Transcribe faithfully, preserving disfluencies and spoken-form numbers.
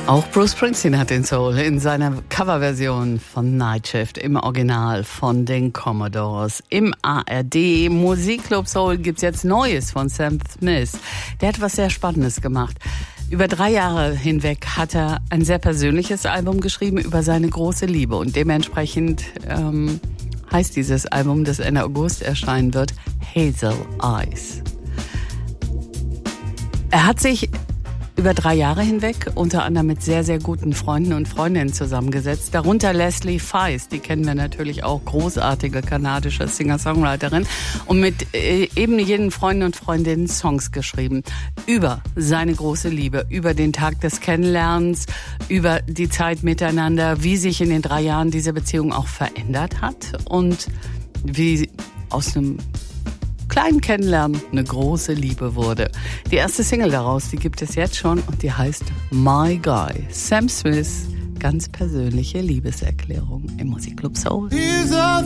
Auch Bruce Springsteen hat den Soul in seiner Coverversion von Night Shift im Original von den Commodores. Im A R D Musikclub Soul gibt's jetzt Neues von Sam Smith. Der hat was sehr Spannendes gemacht. Über drei Jahre hinweg hat er ein sehr persönliches Album geschrieben über seine große Liebe und dementsprechend ähm, heißt dieses Album, das Ende August erscheinen wird, Hazel Eyes. Er hat sich über drei Jahre hinweg unter anderem mit sehr, sehr guten Freunden und Freundinnen zusammengesetzt. Darunter Leslie Feist, die kennen wir natürlich auch, großartige kanadische Singer-Songwriterin. Und mit äh, eben jenen Freunden und Freundinnen Songs geschrieben. Über seine große Liebe, über den Tag des Kennenlernens, über die Zeit miteinander, wie sich in den drei Jahren diese Beziehung auch verändert hat und wie aus einem kleinen Kennenlernen eine große Liebe wurde. Die erste Single daraus, die gibt es jetzt schon und die heißt My Guy. Sam Smith, ganz persönliche Liebeserklärung im Musikclub Soul. He's a